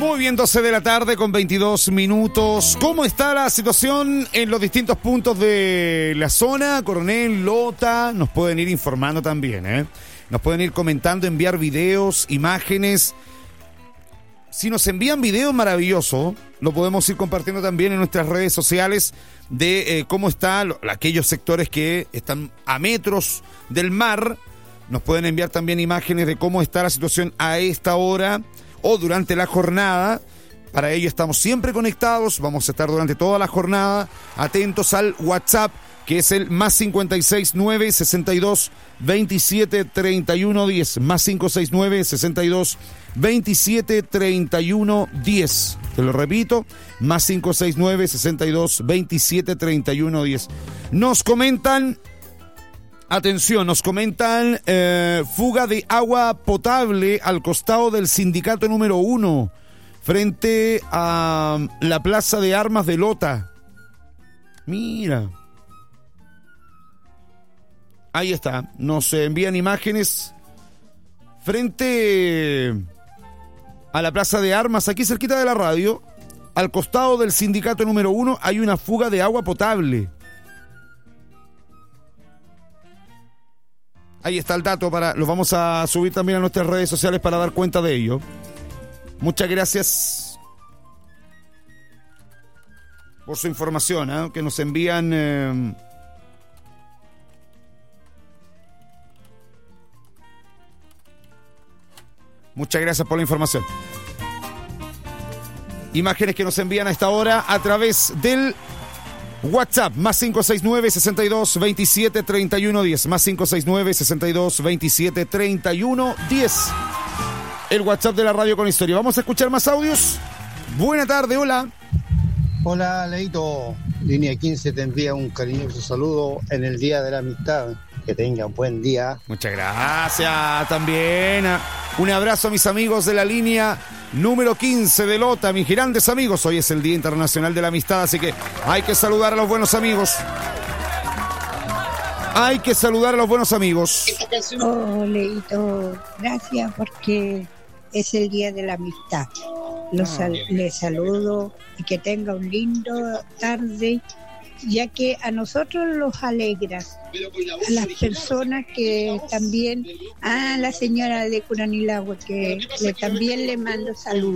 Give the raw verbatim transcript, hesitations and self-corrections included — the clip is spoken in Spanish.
Muy bien, doce de la tarde con veintidós minutos. ¿Cómo está la situación en los distintos puntos de la zona? Coronel, Lota, nos pueden ir informando también, ¿eh? Nos pueden ir comentando, enviar videos, imágenes. Si nos envían videos, maravilloso. Lo podemos ir compartiendo también en nuestras redes sociales de eh, cómo están aquellos sectores que están a metros del mar. Nos pueden enviar también imágenes de cómo está la situación a esta hora o durante la jornada. Para ello estamos siempre conectados, vamos a estar durante toda la jornada atentos al WhatsApp, que es el más cincuenta y seis nueve, sesenta y dos, veintisiete, treinta y uno, diez, más cincuenta y seis nueve, sesenta y dos, veintisiete, treinta y uno, diez. Te lo repito, más cincuenta y seis nueve, sesenta y dos, veintisiete, treinta y uno, diez. Nos comentan... Atención, nos comentan eh, fuga de agua potable al costado del sindicato número uno, frente a la plaza de armas de Lota. Mira. Ahí está, nos envían imágenes frente a la plaza de armas, aquí cerquita de la radio, al costado del sindicato número uno hay una fuga de agua potable. Ahí está el dato, para, los vamos a subir también a nuestras redes sociales para dar cuenta de ello. Muchas gracias por su información, ¿eh? Que nos envían... Eh, muchas gracias por la información. Imágenes que nos envían a esta hora a través del... WhatsApp, más cincuenta y seis nueve, sesenta y dos, veintisiete, treinta y uno, diez, más cincuenta y seis nueve, sesenta y dos, veintisiete, treinta y uno, diez. El WhatsApp de la radio con historia. Vamos a escuchar más audios. Buena tarde, hola. Hola, Leito. Línea quince te envía un cariñoso saludo en el Día de la Amistad. Que tenga un buen día. Muchas gracias también. Un abrazo a mis amigos de la línea número quince de Lota, mis grandes amigos. Hoy es el Día Internacional de la Amistad, así que hay que saludar a los buenos amigos. Hay que saludar a los buenos amigos. Oh, Leito, gracias porque es el Día de la Amistad. Los sal- les saludo y que tenga un lindo tarde, ya que a nosotros los alegras, a las personas que también, a la señora de Curanilagüe, que le, también le mando saludos.